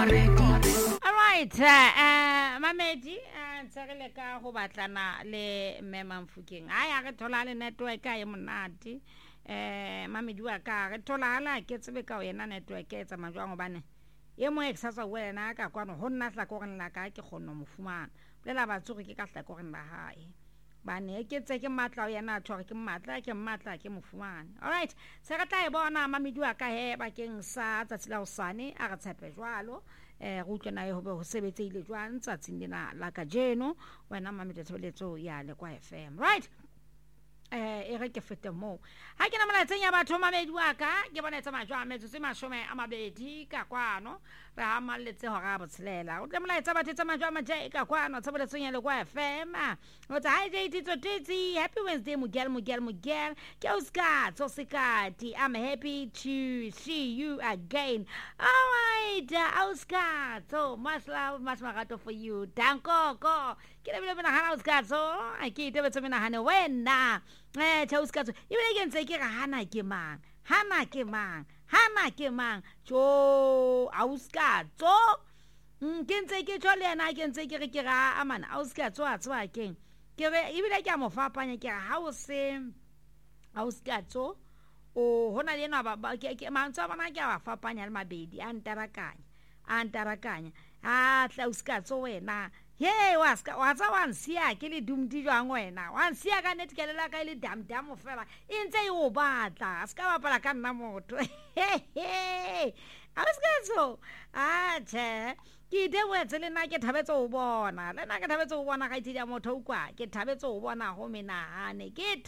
Alright, Mamedi, tsagile ka go batlana le Mema Mfukeng. Ai re thola le network ya monate. Mamedi wa ka re thola ala ke tsebe ka yena network e tsa majwang bane. Ye mo exasa wena ka kwano ho nna tla go rena ka ke kgonno mofumana. Lela batsoge ke ka tla go rena hae. Bane ke tse ke matla yena tshware ke matla ke mofumane. Alright, se re tla e bona Mamedi wa ka he bakeng sa tsatsila usane a re tshepe jwalo. Go tsena e hobe ho sebetseile jwang tsatsing lena la ka jeno wena Mamedi tshebeletso ya le kwa FM, right? E re ke fete mo ha ke na molaetseng ya batho Mamedi wa ka ke bona etsa majwa metsotso mashome a mabedi ka kwano re ha malletse ho ga botshelela o tle molaetsa batho etsa majwa maje ka kwano tshebeletso ya le kwa FM o tsa hi day titso titsi happy Wednesday mugel ke uska tsosikati I'm happy to see you again. All right, uska so much love much magato for you danko ko ke le bana hana uska so a ke tebetse mena hane wena Chauskatso ibile ke ntse ke ga hana ke mang jo auskatso ke ntse ke tshole yana ke ntse ke re ke ga amana auskatso a tswa keng ke re ibile ke a mo fapanya ke ha o se auskatso o hona le na ba ke mantso bana ke a fapanya le mabedi a ntarakanya auskatso wena ye waska wa tsa wan sia ke le dumdi jwang wena wan sia ka net ke lela ka ile dam fela intse e o batla ska bapala ka nna motho auskatso che ke de wetse le na ke thabetse o bona ga itse motho ukwa ke thabetse o bona ho menahane ke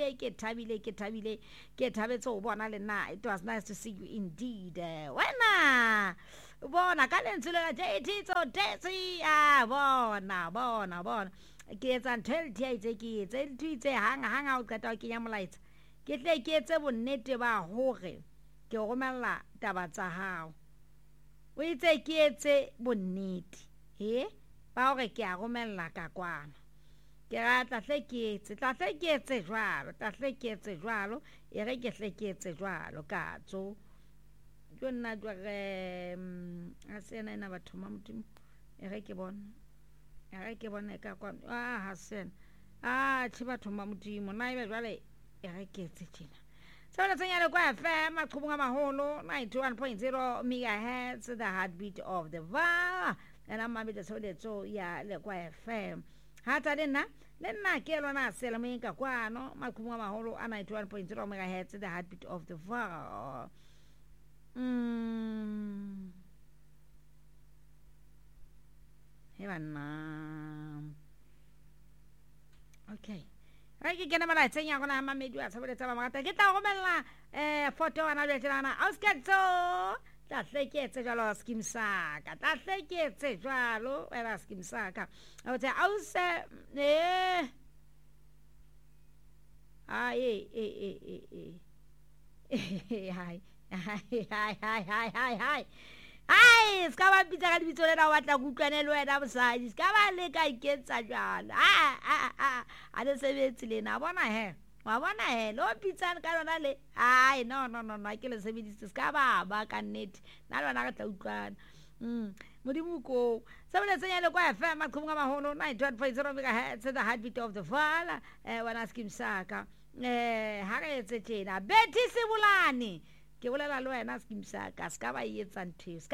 thabetse o bona le na. It was nice to see you indeed wena bona ka lentswe la JT so desi bona ke etsa ntho e tse hanga o qeta ke nya molaetsa ke tle ke etse bonnete ba hore ke romella taba tsa hao o itse ke etse bonnete ba hore ke a romella ka kwana ke rata tle ke etse jwalo e re ke tle ke etse jwalo ka tso jonna twa a sena ina batho mamtimo e re ke bona ka kwa ha sena tshi batho mamtimo na ibe jwale e re ke etse tjena tsela tsenya le kwa FM maqhubunga maholo 91.0 megahertz the heartbeat of the va ena Mamedi tsholetso ya le kwa FM hata le nna ke lona sela mo ka kwano maqhubunga maholo a 91.0 megahertz the heartbeat of the va. Okay. Ra ke kena mala tsenya gona Mamedi wa tshebeletsa ba magata ke tla romella photo ana le tsana auskatso tla hleketse jalo skim saka era skim saka o tse ause Hai ska ba bitsa ka ditso le na batla go utlwane le wena bosadi ska ba le ka iketsa jana a le sebetsi le na bona he wa bona he lo bitsa ka lona le ai no ke le sebeditse ska ba ka nnete na lona ka tla utlwana modimo ko sabele tsenya le kwa FM maqhubunga maholo 91.0 megahertz the heartbeat of the vala wana skim saka ha re etse tjena Betty Sibulani ke bolela le wena skim saka ska ba etsa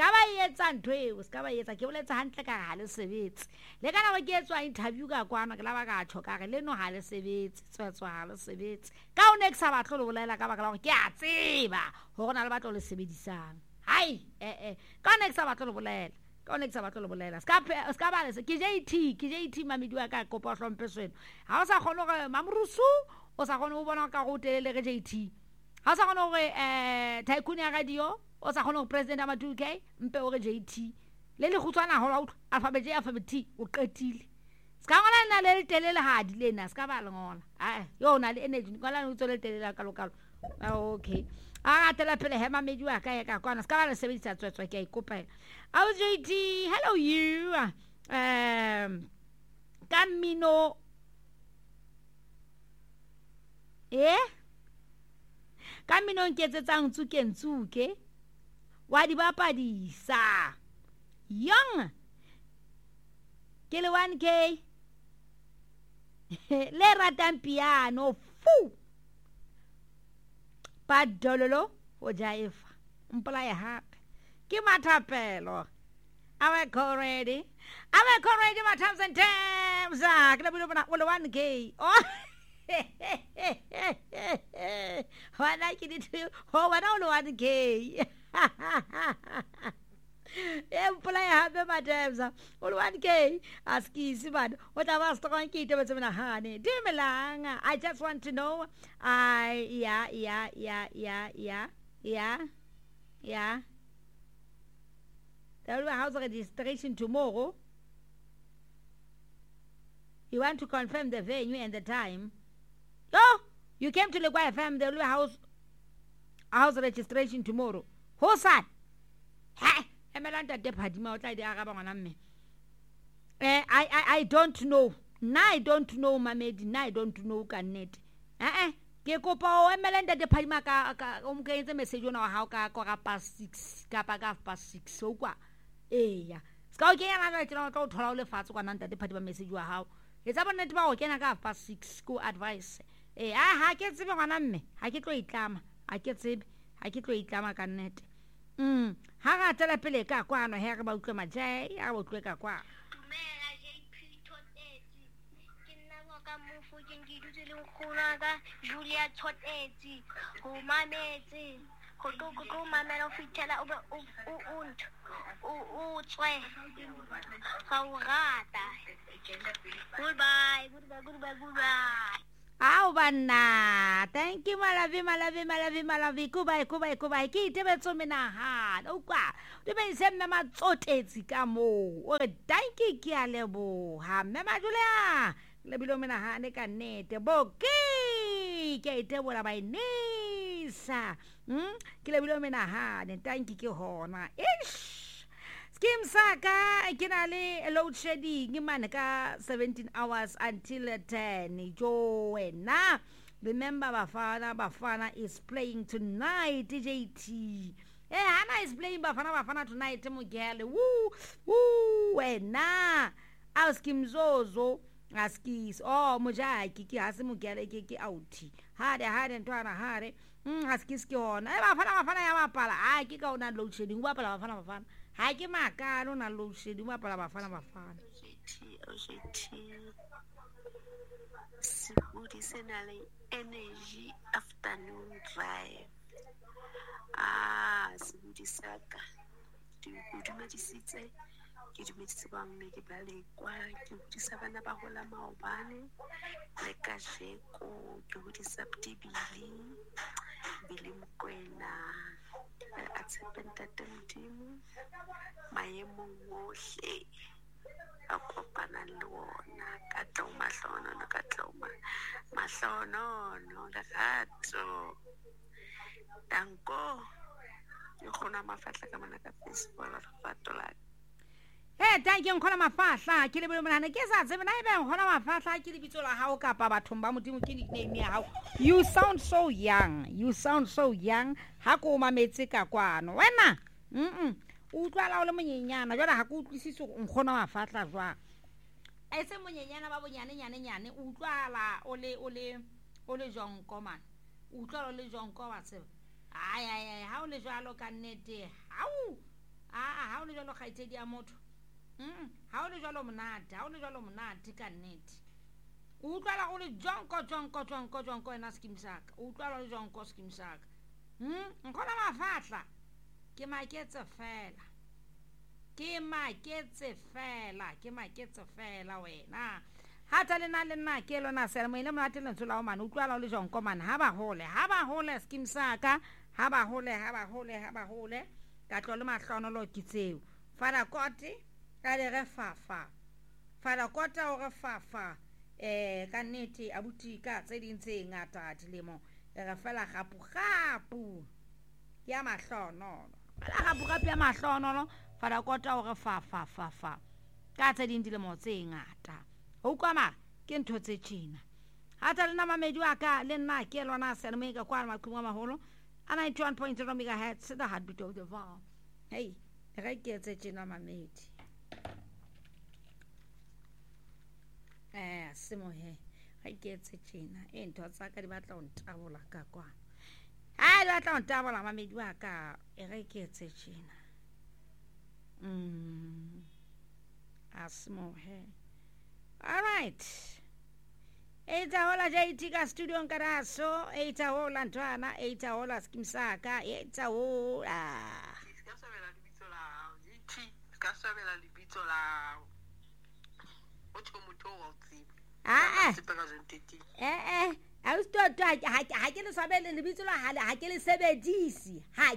ke boletsa hantle ka ha le sebetse le kana ba ke etswa interview ka kwana ke la ba ka tshoka re le no ha le sebetse tswetswa ha le sebetse ka o next ba tlo le bolela ka ba ka la ke a tseba ho rona le batlo le sebedisang hai ka next ba tlo le bolela ska ba le ke JT Mamedi wa ka kopa hlompe sweno ha o sa kgone gore mamrusu o sa kgone o bona ka go telele re JT ha sa kgone gore tycoon ya radio o sa kgone gore president ama 2K mpe o re JT le khutswana ho alphabet T o qetile ska ngola nna le telele ha di lena ska ba le ngola yo na le energy ngola no tsole telele ka lokalo okay tela pele he Mamedi wa ka ka kwana ska ba le sebedisa tswetswa ke a ikopela au JT hello you Kamino Kamino nketsetsang tsuke wa di bapadisa young ke le 1K le ratang piano fu ba dololo o jaifa mpolaya hape ke mathapelo awekho already my times and times ke le bona o le 1K oh wena ke dithu ho wena o le 1K empolaya hape mathemsa o le 1K askisi bana o tla ba strong ke ite betse mena hane dimelanga I just want to know yeah the house registration tomorrow. You want to confirm the venue and the time? Oh, you came to the FM, the house registration tomorrow. Who's that? I don't know. I don't know, Mamedi. I don't know, Canet. Ke kopa o emelenda de phadima ka o mkentse message ona wa hao ka past 6 ka past 6 so kwa ya ska o kenya na tsena o thola o le fatse kwa nanta de phadima message wa hao etsa bonnete ba o kena ka past 6 ko advice ha ke tsebe ngwana mme ha ke tlo itlama ha ke itlama ka nnete ha ga tela pele ka kwano he re ba utlwe majai ya ba utlwe ka kwa Julia Toteti, who my mate, who go my man of Itala over Goodbye. Au bana, thank you malavi. Kubai. Ke itebetso menahana. O kwa. Di be se mema tsotetsi ka mo. O re thank you ke a leboha. Mema Julia. Le bilo menahane ka nete. Boki. Ke itebola ba inisa. Ke le bilo menahane. Thank you ke hona. Ish. Skim saka kinale load shedding man ka 17 hours until 10 Joanna. Remember Bafana is playing tonight DJT. Hannah is playing Bafana tonight mugele. Woo wena. Askim zozo askis mujaki ki asimugele ki outi. Hade ntwana hare. Askis ki hona. Bafana ya mapala. Ke ka ona load shedding wa pala Bafana. Ha ke makalo na load shedding wa pala Bafana. Sibudi senale energy afternoon drive. Sibudi saka. Dumedisitse ke dumedise ba mme ke bale kwa ke budisa bana ba hola maobane le ka jeko ke budisa ptibili bili mkwena a tshepenta temdimo maemong ohle a kopana le wona ka tloma mahlono le gato danko yo khona mafatla ka mana ka Facebook la fatola thank you khona mafahla ke le bona ke sa tsebe na ebe khona mafahla ke le bitso la hao ka pa bathong ba modimo ke nickname ya hao. You sound so young ha ko mametse ka kwano wena o utlwala o le monyenyana jona ha ko utlwisise go khona mafahla jwa a se monyenyana ba bonyane o utlwala o le jonko man o utlwala o le jonko wa tsebe ai ha o le jwalo ka nnete ha o le jwalo khaitsedi ya motho ha o le jwalo monate ka nnete o utlwala o le jonko ena skim saka o utlwala o le jonko skim saka nkona mafahla ke maketse fela wena hata le nna ke lona sele mo ile monate le ntsola o mane utlwala o le jonko mane ha ba hole skim saka ha ba hole ka tlo le mahlono lo kitseo fara koti ka le re fafa fara kota o re fafa ka nnete abuti ka tse dintse ngata dilemo re fela gapu ya mahlono ya mahlono fara kota o re fafa ka tse dintse dilemo tse ngata o kwa ma ke ntho tse tshina hata le na mamedi wa ka le nna ke lona sele mo ka kwa maqhuma maholo a 91.0 megahertz the heartbeat of the vow. Hey, Re ke etse tjena mamedi. Semo he. Re ke etse tjena. Ntho tsa ka di batla ho ntabola ka kwa. Di batla ho ntabola mamedi wa ka. Re ke etse tjena. Semo he. All right. Eita hola JT ka studio nkaraso. Eita hola ntwana. Eita hola skimsaka. Eita hola. Kasabela libitso la Ochomuto wa tsibi. Austoto ha ke le sabele lebitso la ha ke le sebedisi. Ha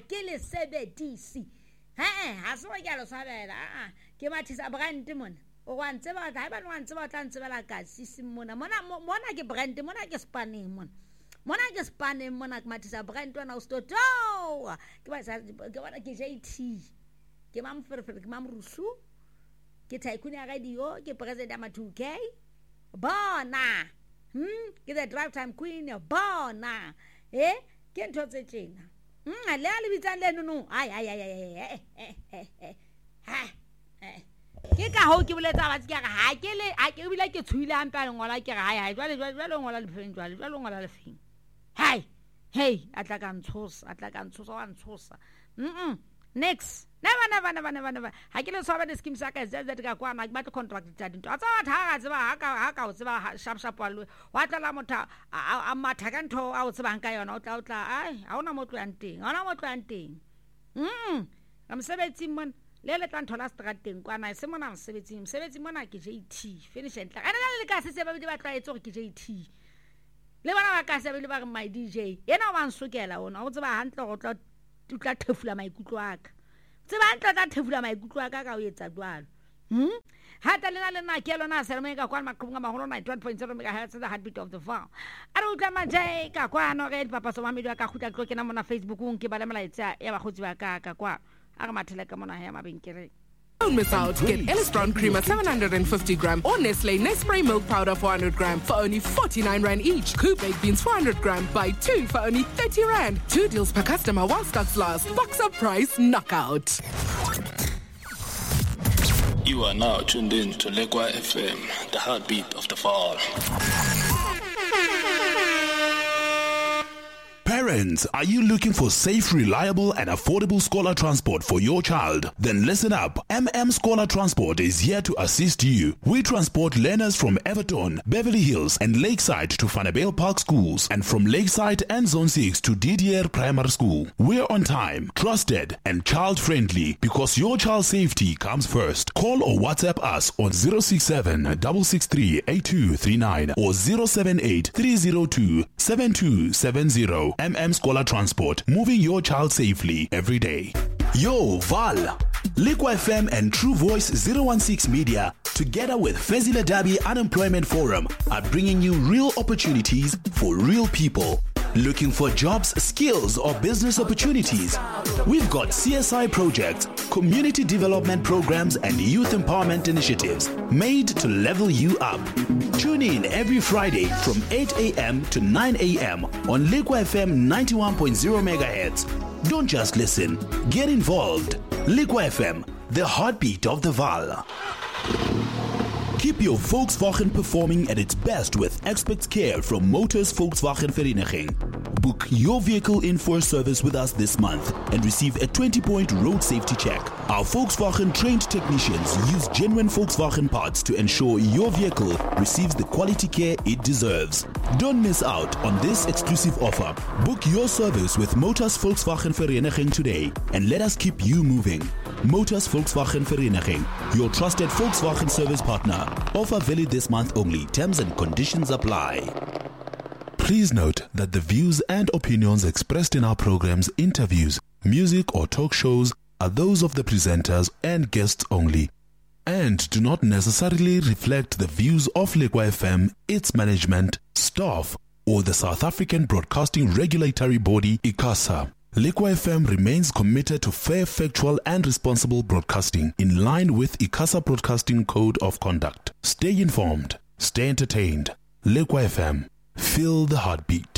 se wa ke le sabela. Ke mathisa brand mona. O wa ntseba ga ba no ntseba tla ntsebela ka sisi mona. Mona ke brand mona ke spanning mona. Mona ke spanning mona ke mathisa brand wana Austoto. Ke ba ke JT. Ke mamferfer ke mamrusu ke tycoon ya radio ke president ma 2K bona ke the drive time queen bona ke ntho tse tsena le a le bitsang le no ke ka ho ke boletsa ba tsaka ha ke bile ke tshuile ampa le ngola ke ga jwale ngola le pheng jwale ngola le pheng hey atla ka ntshosa wa ntshosa next never ha ke le swaba the scheme sa ka zeza ka kwa ma ba contract tsa dinto a tsa batha ga tseba ha ka o tseba sharp wa le wa tla motha a matha ka ntho a o tsebang ka yona o tla ai ha ona motlo ya nteng am sebetsi mon le tla nthola strateng kwa na se mona mosebetsi mona ke JT finish and ana le ka se ba di batla etso ke JT le bana ba ka se ba le ba my DJ yena wa nsukela ona o tseba hantle go tla thefula maikutlo aka tseba ntla thefula maikutlo aka ka o etsa jwalo hata le na ke lona se re ka kwa maqhubunga maholo 91.0 MHz the heartbeat of the farm ara utla manje ka kwa no re papa so mamedi ka khutla tlo ke na mona Facebook ke ba le molaetsa ya ba khotsi ba ka kwa aga mathele ka mona ya mabenkere. Don't miss out. Get Elistron Creamer 750 gram or Nestle Nespray Milk Powder 400 gram for only 49 Rand each. Coop Baked Beans 400 gram. Buy 2 for only 30 Rand. 2 deals per customer while stocks last. Box up price knockout. You are now tuned in to Lekwa FM, the heartbeat of the fall. Parents, are you looking for safe, reliable, and affordable scholar transport for your child? Then listen up. Scholar Transport is here to assist you. We transport learners from Everton, Beverly Hills, and Lakeside to Vanabale Park schools, and from Lakeside and Zone 6 to Didier Primary School. We're on time, trusted, and child-friendly because your child's safety comes first. Call or WhatsApp us on 067 663 8239 or 078 302 7270. Scholar Transport, moving your child safely every day. Yo, Val! Lekwa FM and True Voice 016 Media, together with Fezile Dabi Unemployment Forum, are bringing you real opportunities for real people. Looking for jobs, skills, or business opportunities? We've got CSI projects, community development programs, and youth empowerment initiatives made to level you up. Tune in every Friday from 8 a.m. to 9 a.m. on Lekwa FM 91.0 MHz. Don't just listen, get involved. Lekwa FM, the heartbeat of the Vaal. Keep your Volkswagen performing at its best with expert care from Motors Volkswagen Vereniging. Book your vehicle in for service with us this month and receive a 20-point road safety check. Our Volkswagen trained technicians use genuine Volkswagen parts to ensure your vehicle receives the quality care it deserves. Don't miss out on this exclusive offer. Book your service with Motors Volkswagen Vereniging today and let us keep you moving. Motors Volkswagen Vereniging, your trusted Volkswagen service partner. Offer valid this month only. Terms and conditions apply. Please note that the views and opinions expressed in our programs, interviews, music or talk shows are those of the presenters and guests only, and do not necessarily reflect the views of Lekwa FM, its management, staff, or the South African Broadcasting Regulatory Body, ICASA. Lekwa FM remains committed to fair, factual, and responsible broadcasting in line with ICASA Broadcasting Code of Conduct. Stay informed, stay entertained. Lekwa FM, feel the heartbeat.